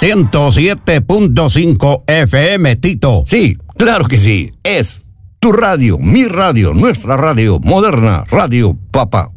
107.5 FM, Tito. Sí, claro que sí. Es tu radio, mi radio, nuestra radio, moderna, Radio Papa.